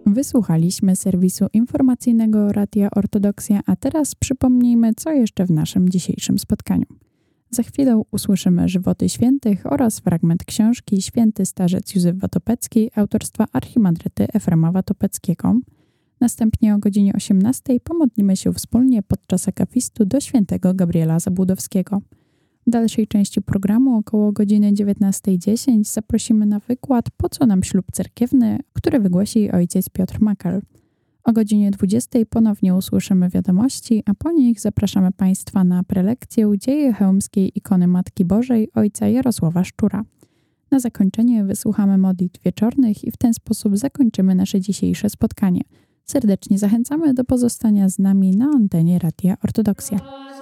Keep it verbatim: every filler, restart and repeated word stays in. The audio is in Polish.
Wysłuchaliśmy serwisu informacyjnego Radia Ortodoksja, a teraz przypomnijmy, co jeszcze w naszym dzisiejszym spotkaniu. Za chwilę usłyszymy żywoty świętych oraz fragment książki Święty Starzec Józef Watopecki autorstwa archimandryty Efrema Watopeckiego. Następnie o godzinie osiemnastej pomodlimy się wspólnie podczas akapistu do świętego Gabriela Zabłudowskiego. W dalszej części programu około godziny dziewiętnastej dziesięć zaprosimy na wykład Po co nam ślub cerkiewny, który wygłosi ojciec Piotr Makal. O godzinie dwudziestej ponownie usłyszymy wiadomości, a po nich zapraszamy Państwa na prelekcję Dzieje chełmskiej ikony Matki Bożej ojca Jarosława Szczura. Na zakończenie wysłuchamy modlitw wieczornych i w ten sposób zakończymy nasze dzisiejsze spotkanie. Serdecznie zachęcamy do pozostania z nami na antenie Radia Ortodoksja.